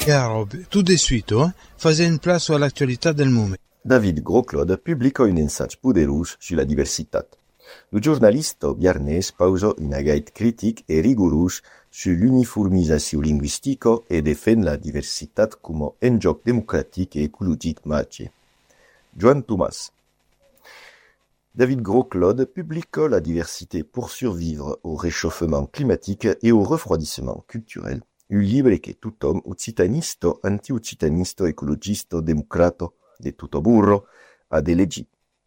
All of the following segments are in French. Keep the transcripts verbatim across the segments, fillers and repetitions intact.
Chiaro, tout de suite, hein? Fais une place à l'actualità del moment. David Groclod pubblicò un ensaggio poderoso sulla diversità. Il giornalista Bjarnes pausò una guide critica e rigorosa sull'uniformizzazione linguistica e difende la diversità come un gioco democratico e ecologico maggiore. Joan Thomas. David Groclod publicò La diversité pour survivre au réchauffement climatique et au refroidissement culturel, un libro che tothom, occitanista, anti-occitanista, ecologista, democrata, de tutto burro, ha elegit.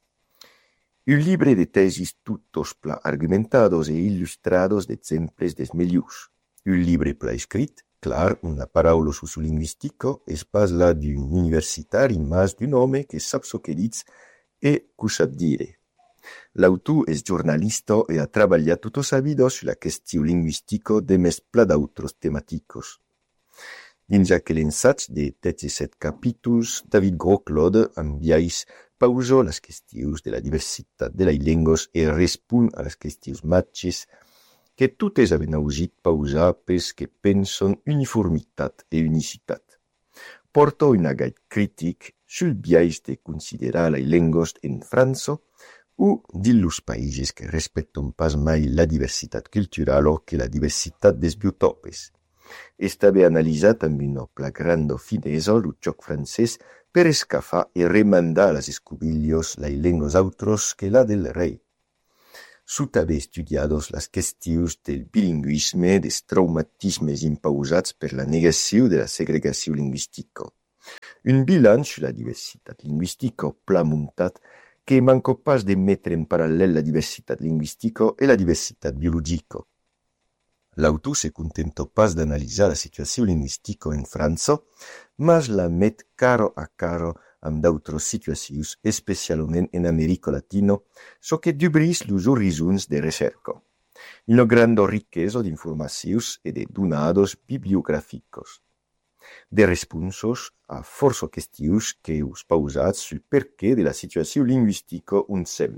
Un libro de tesis tutos pla argumentados e illustrados d'exemples des mellurs. Un libro pla escrit, clar, una paraula su su linguistico, es pas la d'un universitari, mas d'un home que sap so che diz e cusat dire. L'autor es giornalista e ha traballat tutto sa vida sulla questione linguistica de mes pla d'autros tematicos. Dins aquel ensaig de dezesset capítols, David Groclod ambiais pausa las questions de la diversitat de las lengües e respon a las questions matches que totes haben augit pausar pels que pensen uniformitat e unicitat. Porta una guide critic sul biais de considerar las lengües en França o dillos països que respecten pas mai la diversitat cultural o que la diversitat des biotopes. Estava analitzat amb una plagranda finesa el joc francès per escafar e remandar las escubillos las lengües autros que la del rei. Sut haver estudiados las questions del bilingüisme des traumatismes impausats per la negació de la segregació lingüistica. Un bilan sur la diversitat lingüistica pla muntat que manco pas de mettre en paral·lel la diversitat lingüistica e la diversitat biologica. L'autor se contentò pas d'analitzar la situació lingüistica en França, mas la met caro a caro amb d'autres situacions, especialment en Amèrica Latina, so que dubrís los horizons de recerca. Una grande riquesa d'informacions e de donados bibliogràficos. De responsos a força questions que us pausats sul perqué de la situació lingüistica on sem.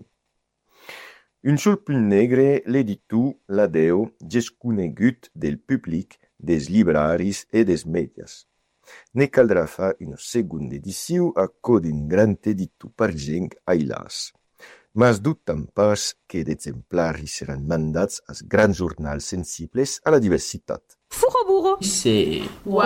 Un sol punt negre l'editor la deu desconegut del public, des libraris e des medias. Ne caldrà fa una segunda edició a co d'un gran editor pargent ailas. Mas dubtam pas que d'exemplaris seran mandats als grans jornals sensibles a la diversitat. Furaburo! C'est...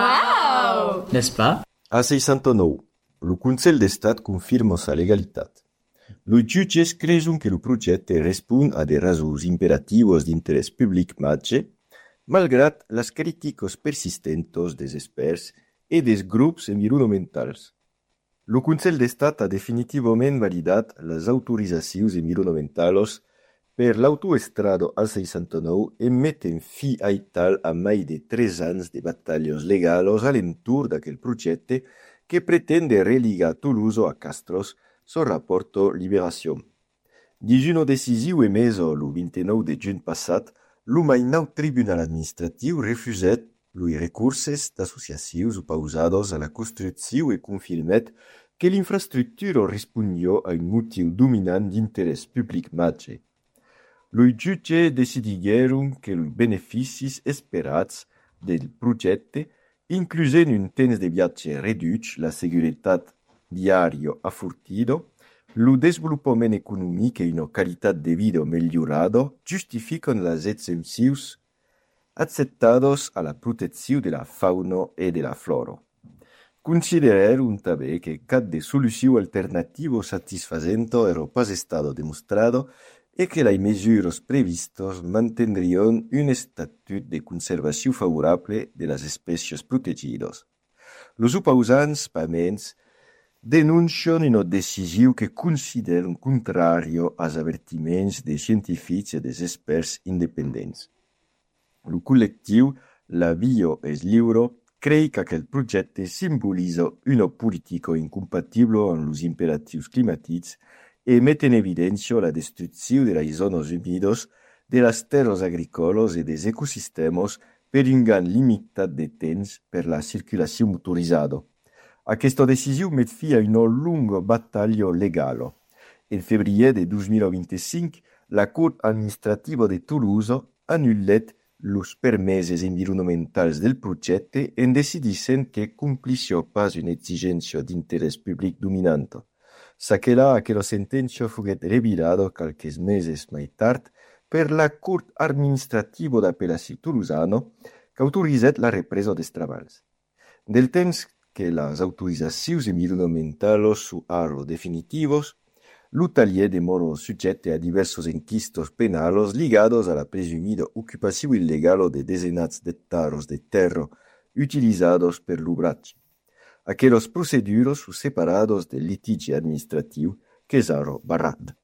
Wow! N'est-ce pas? A seixanta-nou, lo Consell d'Estat confirma sa legalitat. Los jutges creuen que lo projecte respon a de rasos imperativos d'interès public maggiore, malgrat las críticos persistentos des experts e des grups environnementals. Lo Consell d'Estat ha definitivament validat les autoritzacions environnementals per l'autoestrada A seixanta-nou e meten fi a tal a mai de tres anys de batalles legals a l'entorn d'aquel projecte que pretende religar Toulouse a Castros, so rapporto Liberació. Dins una decisió emesa el vint-i-nou de juny passat, lo mainau tribunal administratiu refusèt los recursos d'associacions oposades a la construcció e confirmet que l'infrastructura respondia a un motiu dominant d'interès public maggiore. Los jutges decidigueren que los beneficis esperats del projecte, inclusen un temps de viatge reduït, la seguretat diària afortida, lo desenvolupament econòmic e una qualitat de vida millorada justifiquen les exempcions acceptades a la protecció de la fauna e de la flora. Considerem també que cap de solució alternativa satisfacente era pas estada demostrada e que les mesures previstes mantendrien un estatut de conservació favorable de les espècies protegides. Los oposants, paments, denuncien una decisió que consideren contrària als avertiments de científics i dels experts independents. El col·lectiu La Via és Lliure creu que aquest projecte simbolitza una política incompatible amb els imperatius climàtics e met en evidència la destrucció de les zones humides, de les terres agrícoles i dels ecosistemes per un gran limitat de temps per la circulació motoritzada. Aquesta decisió met fi a una longa batalla legal. En febrer de dos mil vint-i-cinc, la Cort administrativa de Toulouse annullet los permeses environnementals del projecte en decidissent que complissio pas une exigència d'interès public dominanta. S'aquela aquella sentença fuguet revirado calques meses mai tard per la Cort Administrativo d'Appellació Toulousano qu'autorizet la represa des travals. Del temps que las autorizacions environnementalos su aro definitivos, l'Utalier demorò suggette a diversos enquistos penalos ligados a la presumida ocupació illegalo de dezenats d'hectares de terra utilizados per l'ubratge. Aquellos proceduros su separados del litigi administratiu que s'aro barrat.